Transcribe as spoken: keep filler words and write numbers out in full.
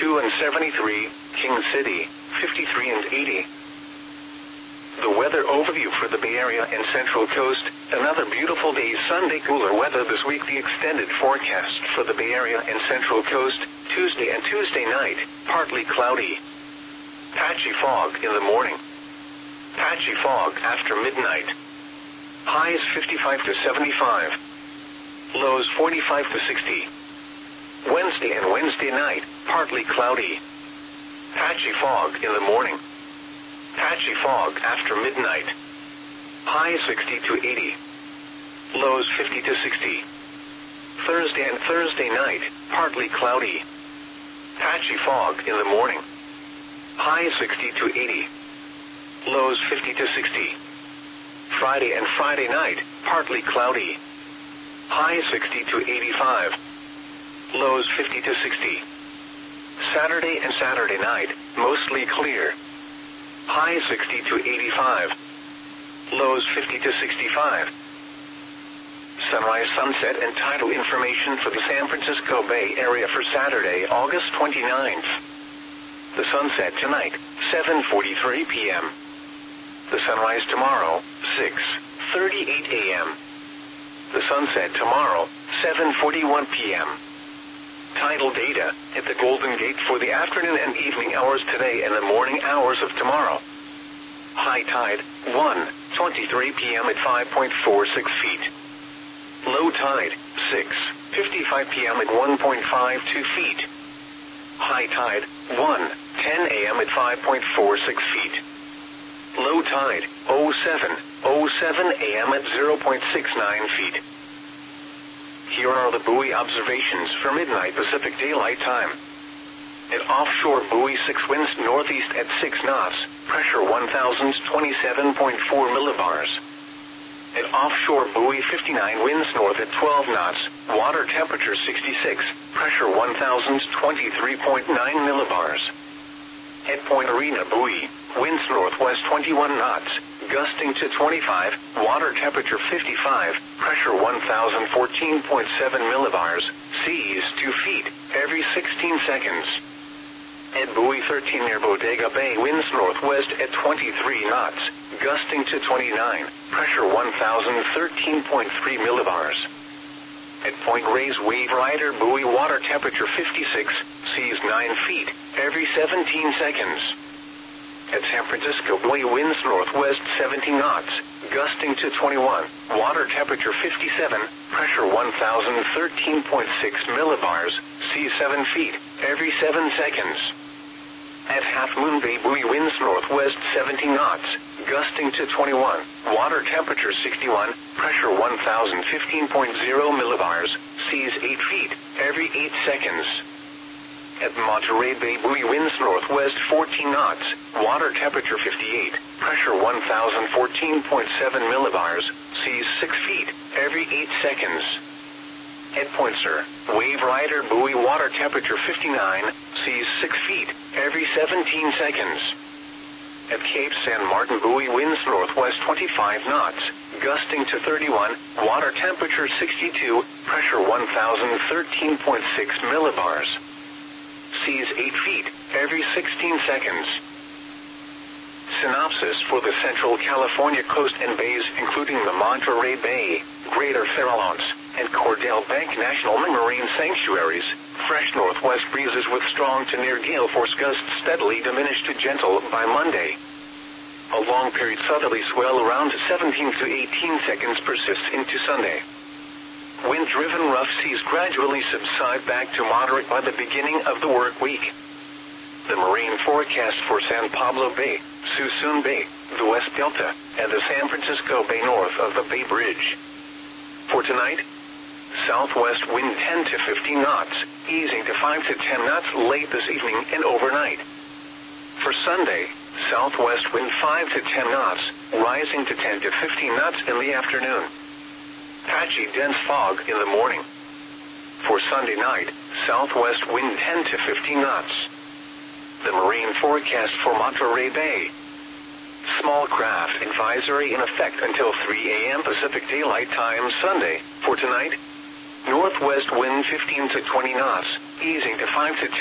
fifty-two and seventy-three, King City, fifty-three and eighty. The weather overview for the Bay Area and Central Coast. Another beautiful day. Sunday, cooler weather this week. The extended forecast for the Bay Area and Central Coast. Tuesday and Tuesday night, partly cloudy. Patchy fog in the morning. Patchy fog after midnight. Highs fifty-five to seventy-five. Lows forty-five to sixty. Wednesday and Wednesday night, partly cloudy. Patchy fog in the morning. Patchy fog after midnight. High sixty to eighty. Lows fifty to sixty. Thursday and Thursday night, partly cloudy. Patchy fog in the morning. High sixty to eighty. Lows fifty to sixty. Friday and Friday night, partly cloudy. High sixty to eighty-five. Lows fifty to sixty. Saturday and Saturday night, mostly clear. High sixty to eighty-five. Lows fifty to sixty-five. Sunrise, sunset, and tidal information for the San Francisco Bay Area for Saturday, August twenty-ninth. The sunset tonight, seven forty-three p m The sunrise tomorrow, six thirty-eight a m The sunset tomorrow, seven forty-one p m Tidal data at the Golden Gate for the afternoon and evening hours today and the morning hours of tomorrow. High tide, one twenty-three p m at five point four six feet. Low tide, six fifty-five p m at one point five two feet. High tide, one ten a m at five point four six feet. Low tide, oh seven oh seven a m at zero point six nine feet. Here are the buoy observations for midnight Pacific Daylight Time. At offshore buoy six, winds northeast at six knots, pressure one thousand twenty-seven point four millibars. At offshore buoy fifty-nine, winds north at twelve knots, water temperature sixty-six, pressure one thousand twenty-three point nine millibars. At Point Arena buoy, winds northwest twenty-one knots, gusting to twenty-five, water temperature fifty-five, pressure one thousand fourteen point seven millibars, seas two feet, every sixteen seconds. At buoy thirteen near Bodega Bay, winds northwest at twenty-three knots, gusting to twenty-nine, pressure one thousand thirteen point three millibars. At Point Reyes Wave Rider buoy, water temperature fifty-six, seas nine feet, every seventeen seconds. At San Francisco buoy, winds northwest seventeen knots, gusting to twenty-one, water temperature fifty-seven, pressure one thousand thirteen point six millibars, seas seven feet, every seven seconds. At Half Moon Bay buoy, winds northwest seventeen knots, gusting to twenty-one, water temperature sixty-one, pressure one thousand fifteen point zero millibars, seas eight feet, every eight seconds. At Monterey Bay buoy, winds northwest fourteen knots, water temperature fifty-eight, pressure one thousand fourteen point seven millibars, seas six feet, every eight seconds. At Point Sur, Wave Rider buoy, water temperature fifty-nine, seas six feet, every seventeen seconds. At Cape San Martin buoy, winds northwest twenty-five knots, gusting to thirty-one, water temperature sixty-two, pressure one thousand thirteen point six millibars. Seas eight feet, every sixteen seconds. Synopsis for the Central California coast and bays, including the Monterey Bay, Greater Farallones, and Cordell Bank National Marine Sanctuaries. Fresh northwest breezes with strong to near gale force gusts steadily diminish to gentle by Monday. A long period southerly swell around seventeen to eighteen seconds persists into Sunday. Wind-driven rough seas gradually subside back to moderate by the beginning of the work week. The marine forecast for San Pablo Bay, Suisun Bay, the West Delta, and the San Francisco Bay north of the Bay Bridge. For tonight, southwest wind ten to fifteen knots, easing to five to ten knots late this evening and overnight. For Sunday, southwest wind five to ten knots, rising to ten to fifteen knots in the afternoon. Patchy dense fog in the morning. For Sunday night, southwest wind ten to fifteen knots. The marine forecast for Monterey Bay. Small craft advisory in effect until three a m Pacific Daylight Time Sunday. For tonight, northwest wind fifteen to twenty knots, easing to five to ten